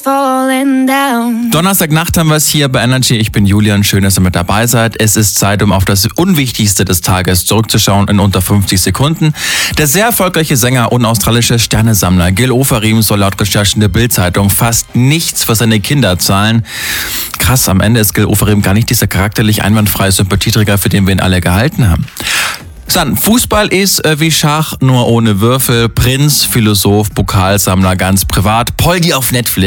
falling down. Donnerstagnacht haben wir es hier bei Energy. Ich bin Julian, schön, dass ihr mit dabei seid. Es ist Zeit, um auf das Unwichtigste des Tages zurückzuschauen in unter 50 Sekunden. Der sehr erfolgreiche Sänger und australische Sternesammler Gil Ofarim soll laut Recherchen der Bild-Zeitung fast nichts für seine Kinder zahlen. Krass, am Ende ist Gil Ofarim gar nicht dieser charakterlich einwandfreie Sympathieträger, für den wir ihn alle gehalten haben. Dann, Fußball ist wie Schach, nur ohne Würfel. Prinz, Philosoph, Pokalsammler, ganz privat. Poldi auf Netflix.